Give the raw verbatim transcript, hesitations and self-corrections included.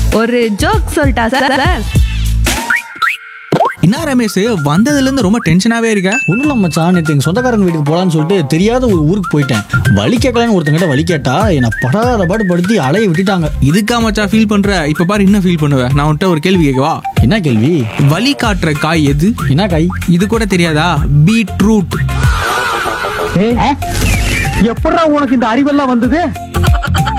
ஒரு ஜோக் சொல்லிட்டா sir sir. என்ன ரமேஷ், வந்ததுல இருந்து ரொம்ப டென்ஷனாவே இருக்க? ஒன்றும் இல்லை மச்சான், நேற்று எங்கள் சொந்தக்காரங்க வீட்டுக்கு போகலான்னு சொல்லிட்டு தெரியாத ஒரு ஊருக்கு போயிட்டேன். வழி கேட்கலான்னு ஒருத்தங்கிட்ட வழி கேட்டா என்னை படாத பாடு படுத்தி அலைய விட்டுட்டாங்க. இதுக்கா மச்சான் ஃபீல் பண்ற? இப்ப பாரு என்ன ஃபீல் பண்ணுவேன். நான் உன்கிட்ட ஒரு கேள்வி கேட்கவா? என்ன கேள்வி? வழி காட்டுற காய் எது? என்ன காய்? இது கூட தெரியாதா? பீட்ரூட். எப்படா உனக்கு இந்த அறிவெல்லாம் வந்தது?